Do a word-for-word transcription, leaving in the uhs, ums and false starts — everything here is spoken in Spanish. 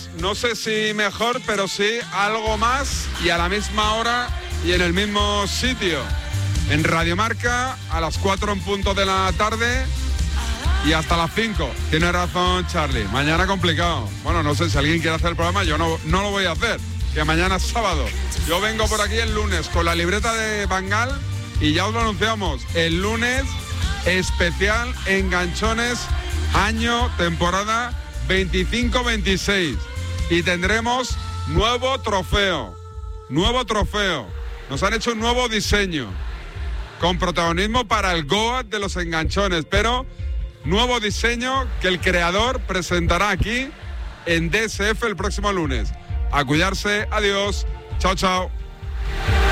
no sé si mejor, pero sí algo más y a la misma hora y en el mismo sitio. En Radio Marca, a las cuatro en punto de la tarde y hasta las cinco. Tiene razón Charlie, mañana complicado. Bueno, no sé si alguien quiere hacer el programa, yo no, no lo voy a hacer, que mañana es sábado. Yo vengo por aquí el lunes con la libreta de Bangal y ya os lo anunciamos. El lunes especial Enganchones, año, temporada veinticinco veintiséis. Y tendremos nuevo trofeo, nuevo trofeo. Nos han hecho un nuevo diseño, con protagonismo para el Goat de los Enganchones, pero nuevo diseño que el creador presentará aquí en D S F el próximo lunes. A cuidarse, adiós, chao, chao.